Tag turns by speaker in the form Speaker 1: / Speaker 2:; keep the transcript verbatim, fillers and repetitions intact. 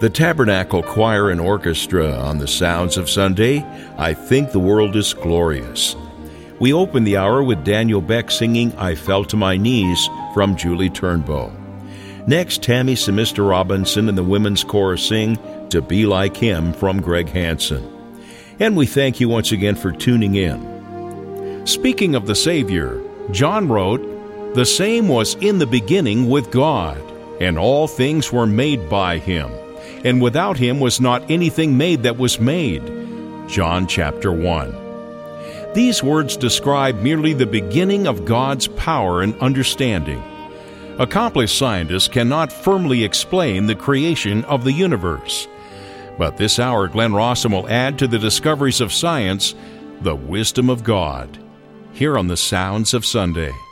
Speaker 1: The Tabernacle Choir and Orchestra on the Sounds of Sunday, I Think the World is Glorious. We open the hour with Daniel Beck singing I Fell to My Knees from Julie Turnbow. Next, Tammy Semister Robinson and the Women's Chorus sing To Be Like Him from Greg Hansen. And we thank you once again for tuning in. Speaking of the Savior, John wrote, "The same was in the beginning with God, and all things were made by Him. And without Him was not anything made that was made." John chapter one. These words describe merely the beginning of God's power and understanding. Accomplished scientists cannot firmly explain the creation of the universe. But this hour, Glenn Rawson will add to the discoveries of science the wisdom of God. Here on the Sounds of Sunday.